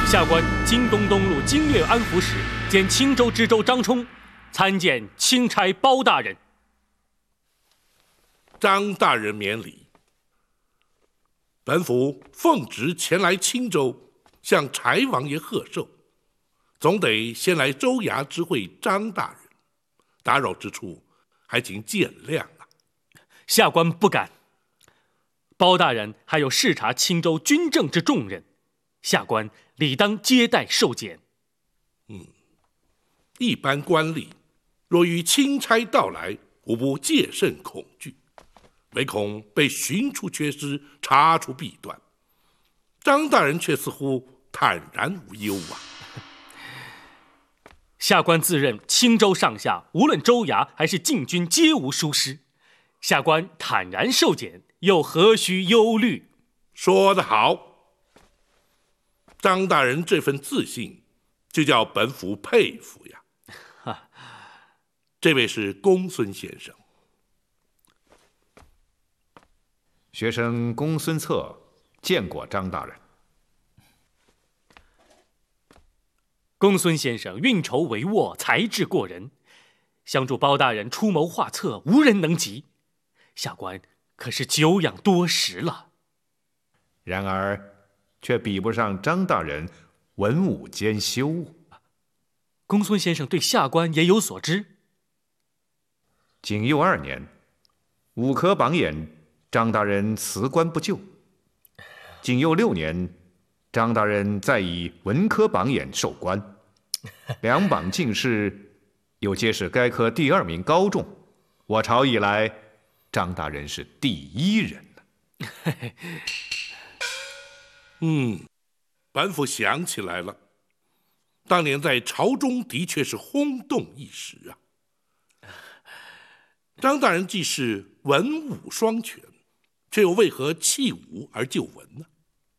下官京东东路经略安抚使兼青州知州张冲，参见钦差包大人。 张大人免礼。本府奉旨前来青州，向柴王爷贺寿，总得先来州衙知会张大人，打扰之处，还请见谅啊。 下官不敢。包大人还有视察青州军政之重任，下官理当接待受检。 一般官吏若遇钦差到来，无不戒慎恐惧，唯恐被寻出缺失，查出弊端。张大人却似乎坦然无忧啊。 下官自认青州上下，无论州衙还是禁军，皆无疏失。下官坦然受检，又何须忧虑？ 说得好，张大人这份自信，就叫本府佩服呀。这位是公孙先生。 学生公孙策见过张大人。 公孙先生运筹帷幄，才智过人，相助包大人出谋划策，无人能及。下官可是久仰多时了。 然而，却比不上张大人文武兼修。 公孙先生对下官也有所知。 景佑2年，武科榜眼张大人辞官不就。景佑6年，张大人再以文科榜眼授官，两榜进士，又皆是该科第2名高中。我朝以来，张大人是第1人本府想起来了，当年在朝中的确是轰动一时啊。张大人既是文武双全，却又为何弃武而就文呢？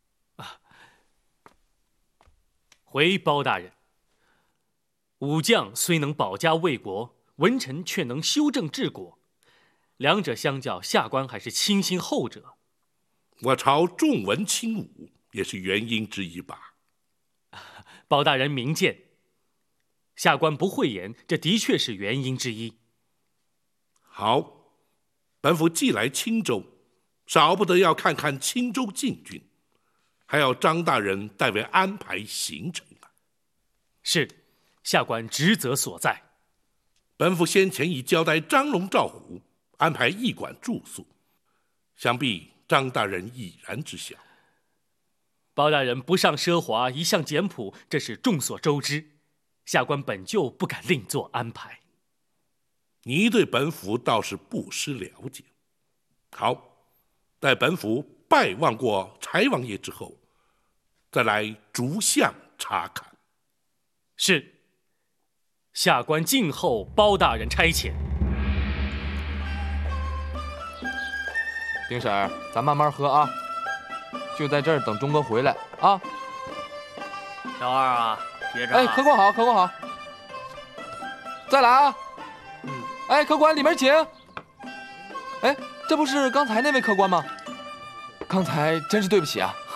回包大人，武将虽能保家卫国，文臣却能修正治国，两者相较，下官还是倾心后者。 我朝重文轻武，也是原因之一吧。 包大人明鉴，下官不讳言，这的确是原因之一。 好，本府既来青州，少不得要看看青州禁军，还要张大人代为安排行程啊。 是，下官职责所在。 本府先前已交代张龙、赵虎安排驿馆住宿，想必张大人已然知晓。 包大人不尚奢华，一向简朴，这是众所周知。下官本就不敢另作安排。 你对本府倒是不失了解。好，待本府拜望过柴王爷之后，再来逐项查看。 是，下官静候包大人差遣。 丁婶儿，咱慢慢喝啊，就在这儿等钟哥回来啊。 小二啊，接着。 哎，客官好，客官好。再来啊。哎，客官里面请。哎，这不是刚才那位客官吗？刚才真是对不起啊。